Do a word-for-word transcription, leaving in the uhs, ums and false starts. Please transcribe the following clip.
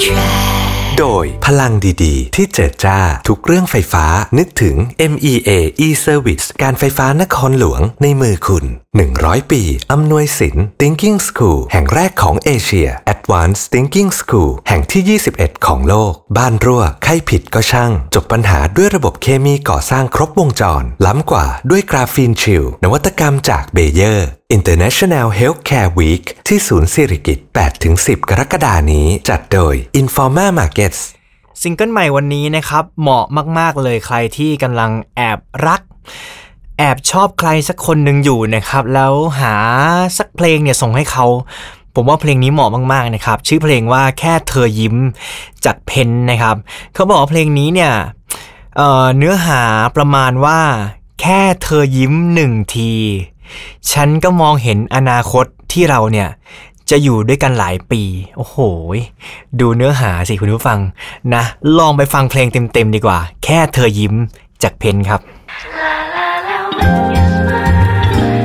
โดยพลังดีๆที่เจิดจ้าทุกเรื่องไฟฟ้านึกถึง เอ็ม อี เอ e-Service การไฟฟ้านครหลวงในมือคุณหนึ่งร้อยปีอำนวยสิน Thinking School แห่งแรกของเอเชีย Advanced Thinking School แห่งที่ยี่สิบเอ็ดของโลกบ้านรั่วใครผิดก็ช่างจบปัญหาด้วยระบบเคมีก่อสร้างครบวงจรล้ำกว่าด้วยกราฟีนชิลนวัตกรรมจากเบเยอร์ International Healthcare Week ที่ศูนย์สิริกิติ์ แปดถึงสิบ กรกฎาคมนี้จัดโดย Informa Markets ซิงเกิลใหม่วันนี้นะครับเหมาะมากๆเลยใครที่กำลังแอบรักแอบชอบใครสักคนหนึ่งอยู่นะครับแล้วหาสักเพลงเนี่ยส่งให้เขาผมว่าเพลงนี้เหมาะมากๆนะครับชื่อเพลงว่าแค่เธอยิ้มจากเพนนะครับเขาบอกว่าเพลงนี้เนี่ยเอ่อเนื้อหาประมาณว่าแค่เธอยิ้มหนึ่งทีฉันก็มองเห็นอนาคตที่เราเนี่ยจะอยู่ด้วยกันหลายปีโอ้โหดูเนื้อหาสิคุณผู้ฟังนะลองไปฟังเพลงเต็มๆดีกว่าแค่เธอยิ้มจากเพนครับ